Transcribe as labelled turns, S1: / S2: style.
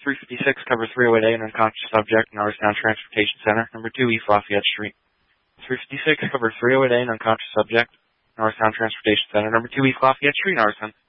S1: 356, cover 308A, an unconscious subject, Norristown Transportation Center. Number 2 East Lafayette Street. 356, cover 308A, an unconscious subject, Norristown Transportation Center. Number 2 East Lafayette Street, Norristown.